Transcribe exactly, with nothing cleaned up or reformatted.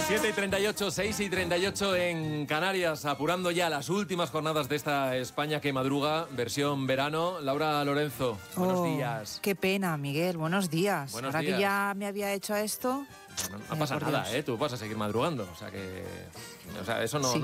siete y treinta y ocho, seis y treinta y ocho en Canarias, apurando ya las últimas jornadas de esta España que madruga, versión verano. Laura Lorenzo, buenos oh, días. Qué pena, Miguel, buenos días. Buenos Ahora días. que ya me había hecho esto... No, no eh, pasa por nada, Dios. ¿eh? Tú vas a seguir madrugando, o sea que... O sea, eso no... Sí.